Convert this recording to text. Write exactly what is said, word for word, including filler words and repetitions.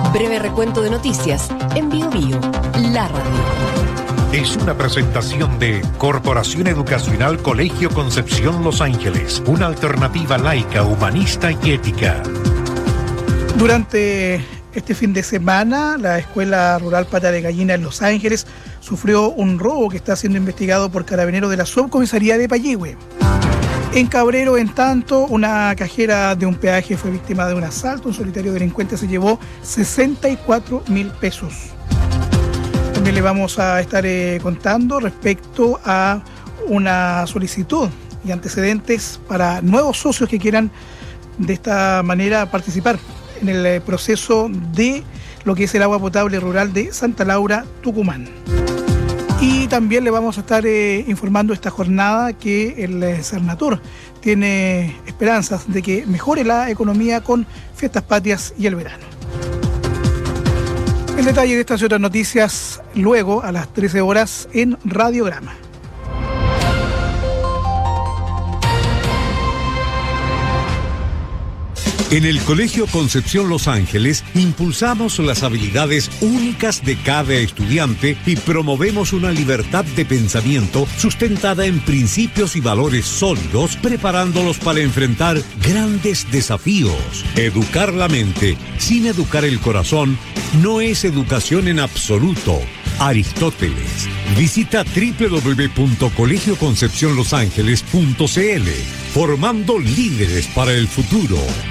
Breve recuento de noticias en Bio Bio, la radio. Es una presentación de Corporación Educacional Colegio Concepción Los Ángeles, una alternativa laica, humanista y ética. Durante este fin de semana, la Escuela Rural Pata de Gallina en Los Ángeles sufrió un robo que está siendo investigado por carabineros de la subcomisaría de Payehue. En Cabrero, en tanto, una cajera de un peaje fue víctima de un asalto. Un solitario delincuente se llevó sesenta y cuatro mil pesos. También le vamos a estar eh, contando respecto a una solicitud y antecedentes para nuevos socios que quieran de esta manera participar en el proceso de lo que es el agua potable rural de Santa Laura, Tucumán. Y también le vamos a estar eh, informando esta jornada que el eh, Cernatur tiene esperanzas de que mejore la economía con fiestas patrias y el verano. El detalle de estas y otras noticias luego a las trece horas en Radiograma. En el Colegio Concepción Los Ángeles impulsamos las habilidades únicas de cada estudiante y promovemos una libertad de pensamiento sustentada en principios y valores sólidos, preparándolos para enfrentar grandes desafíos. Educar la mente sin educar el corazón no es educación en absoluto. Aristóteles. Visita doble u doble u doble u punto colegio concepción los ángeles punto c l, formando líderes para el futuro.